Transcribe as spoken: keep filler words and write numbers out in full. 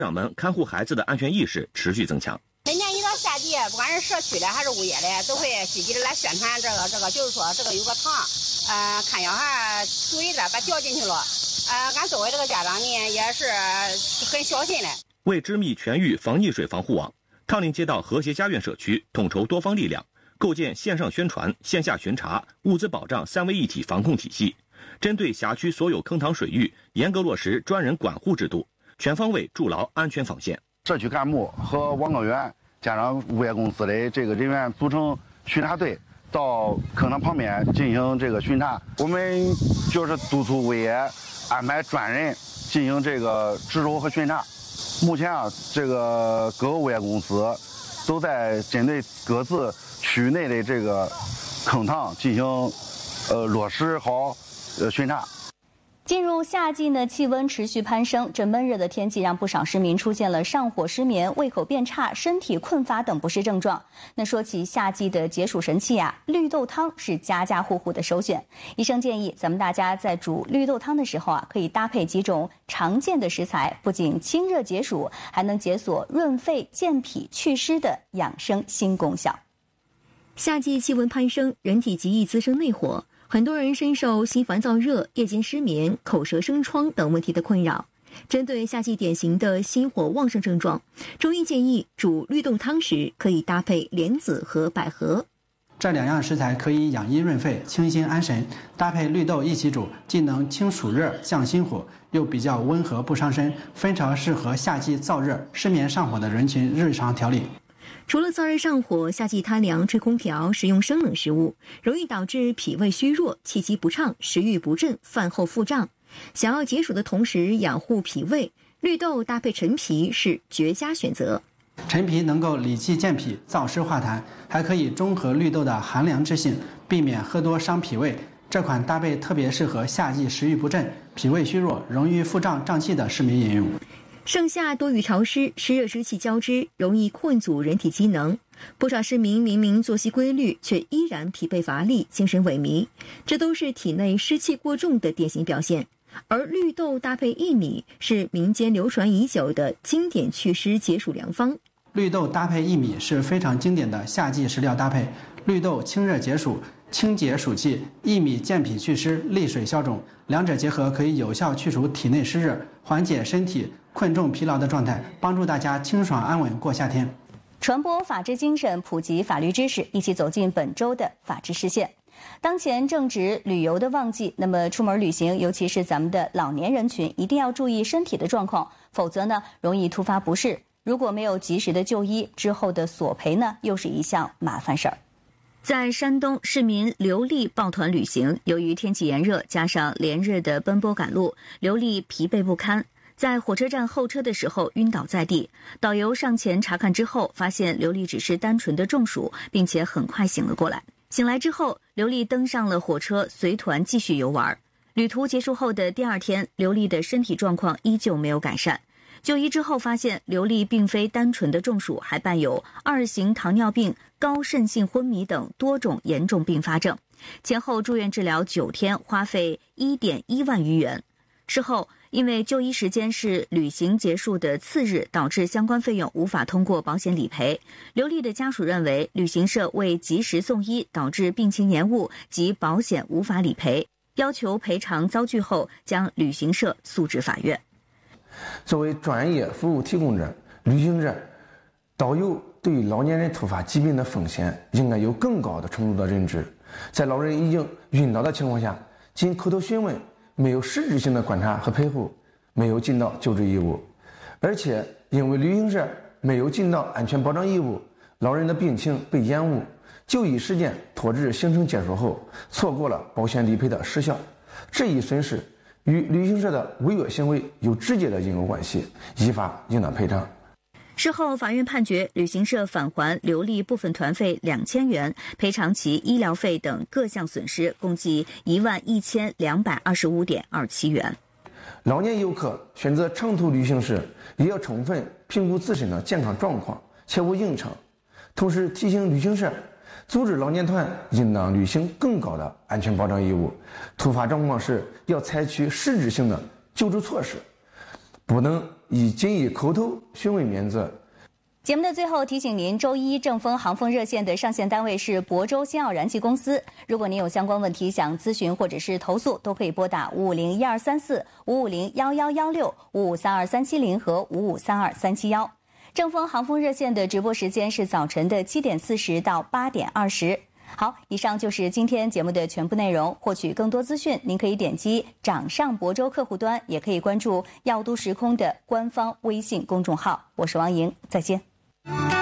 长们看护孩子的安全意识持续增强。 每年一到夏季，不管是社区的还是物业的，都会积极的来宣传这个这个，就是说这个有个塘，呃，看小孩注意点把掉进去了，呃，俺作为这个家长呢，也是很小心的。 为织密全域防溺水防护网，康宁街道和谐家苑社区统筹多方力量，构建线上宣传、线下巡查、物资保障三位一体防控体系，针对辖区所有坑塘水域，严格落实专人管护制度，全方位筑牢安全防线。 社区干部和网管员加上物业公司的这个人员组成巡查队，到坑塘旁边进行这个巡查。我们就是督促物业安排专人进行这个值守和巡查。目前啊，这个各个物业公司都在针对各自区内的这个坑塘进行呃落实好呃巡查。 进入夏季呢，气温持续攀升，这闷热的天气让不少市民出现了上火、失眠、胃口变差、身体困乏等不适症状。那说起夏季的解暑神器啊，绿豆汤是家家户户的首选。医生建议咱们大家在煮绿豆汤的时候啊，可以搭配几种常见的食材，不仅清热解暑，还能解锁润肺健脾祛湿的养生新功效。 夏季气温攀升，人体极易滋生内火。很多人深受心烦燥热、夜间失眠、口舌生疮等问题的困扰。针对夏季典型的心火旺盛症状，中医建议煮绿豆汤时可以搭配莲子和百合。 这两样食材可以养阴润肺、清心安神，搭配绿豆一起煮，既能清暑热、降心火，又比较温和不伤身，非常适合夏季燥热、失眠上火的人群日常调理。 除了燥热上火，夏季贪凉、吹空调、食用生冷食物，容易导致脾胃虚弱、气机不畅、食欲不振、饭后腹胀。想要解暑的同时养护脾胃，绿豆搭配陈皮是绝佳选择。 陈皮能够理气健脾、燥湿化痰，还可以中和绿豆的寒凉之性，避免喝多伤脾胃。这款搭配特别适合夏季食欲不振、脾胃虚弱、容易腹胀胀气的市民饮用。 盛夏多雨潮湿，湿热之气交织，容易困阻人体机能。不少市民明明作息规律，却依然疲惫乏力、精神萎靡，这都是体内湿气过重的典型表现。而绿豆搭配薏米是民间流传已久的经典祛湿解暑良方。 绿豆搭配薏米是非常经典的夏季食疗搭配。绿豆清热解暑、清洁暑气，薏米健脾祛湿、利水消肿，两者结合可以有效去除体内湿热，缓解身体困重疲劳的状态，帮助大家清爽安稳过夏天。 传播法治精神，普及法律知识，一起走进本周的法治视线。当前正值旅游的旺季，那么出门旅行，尤其是咱们的老年人群，一定要注意身体的状况，否则呢，容易突发不适。如果没有及时的就医，之后的索赔呢，又是一项麻烦事儿。在山东，市民刘丽抱团旅行，由于天气炎热，加上连日的奔波赶路，刘丽疲惫不堪。在火车站候车的时候晕倒在地，导游上前查看之后，发现刘丽只是单纯的中暑，并且很快醒了过来。醒来之后，刘丽登上了火车，随团继续游玩。旅途结束后的第二天，刘丽的身体状况依旧没有改善。就医之后发现，刘丽并非单纯的中暑，还伴有二型糖尿病、高渗性昏迷等多种严重并发症。前后住院治疗九天，花费 一点一万余元。事后因为就医时间是旅行结束的次日，导致相关费用无法通过保险理赔。刘丽的家属认为，旅行社未及时送医，导致病情延误及保险无法理赔，要求赔偿遭拒后，将旅行社诉至法院。 作为专业服务提供者，旅行者、导游对于老年人突发疾病的风险应该有更高的程度的认知。在老人已经晕倒的情况下，仅口头询问，没有实质性的观察和陪护，没有尽到救治义务，而且因为旅行社没有尽到安全保障义务，老人的病情被延误，就医时间拖至行程结束后，错过了保险理赔的时效。这一损失与旅行社的违约行为有直接的因果关系，依法应当赔偿。 事后，法院判决旅行社返还刘丽部分团费两千元，赔偿其医疗费等各项损失，共计一万一千两百二十五点二七元。 老年游客选择长途旅行时，也要充分评估自身的健康状况，切勿硬撑。同时提醒旅行社，组织老年团应当履行更高的安全保障义务，突发状况时要采取实质性的救助措施，不能以仅以口头询问免责。 节目的最后提醒您，周一正风航风热线的上线单位是亳州新奥燃气公司。如果您有相关问题想咨询或者是投诉，都可以拨打五五零一二三四、五五零幺幺幺六、五五三二三七零和五五三二三七幺。正风航风热线的直播时间是早晨的七点四十到八点二十。好，以上就是今天节目的全部内容。获取更多资讯，您可以点击掌上亳州客户端，也可以关注药都时空的官方微信公众号。我是王莹，再见。